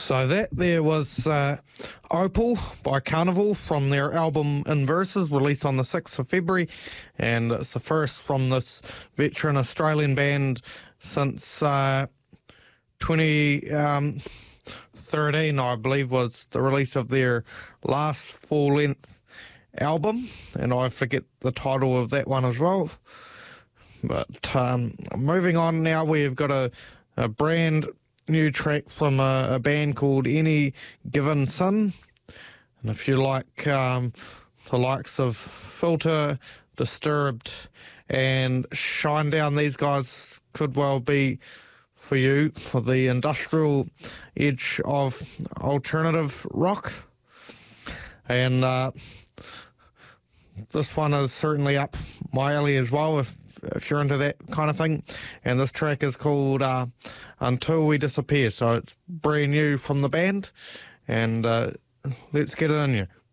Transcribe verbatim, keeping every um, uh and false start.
So that there was uh, Opal by Carnival from their album Inverses, released on the sixth of February, and it's the first from this veteran Australian band since uh, twenty thirteen, I believe, was the release of their last full-length album, and I forget the title of that one as well. But um, moving on now, we've got a, a brand new track from a, a band called Any Given Sin. And if you like um, the likes of Filter, Disturbed, and Shinedown, these guys could well be for you for the industrial edge of alternative rock. And uh, this one is certainly up my alley as well, if if you're into that kind of thing. And this track is called uh, Until We Disappear. So it's brand new from the band, and uh, let's get it in you.